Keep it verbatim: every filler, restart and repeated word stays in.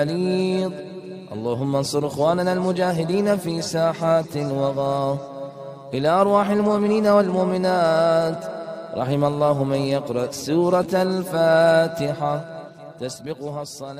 بليط. اللهم انصر إخواننا المجاهدين في ساحات وغار. إلى أرواح المؤمنين والمؤمنات. رحم الله من يقرأ سورة الفاتحة تسبقها الصلاة.